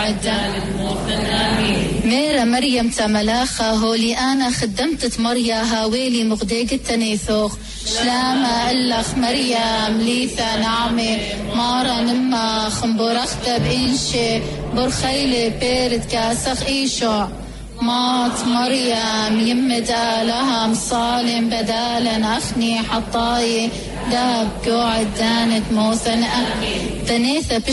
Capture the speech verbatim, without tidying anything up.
قعد ميرا مريم تملاخة هولي أنا خدمت مريا هاويلي مغديق التنيثوخ شلامة ألخ مريم ليثا نعمة مارا نما خنبرخت بإنشي برخيلي بيرد كاسخ إيشو مات مريم يمد آلها مصالم بدالا أخني حطاي داب قوعد دانت موثن تنيثة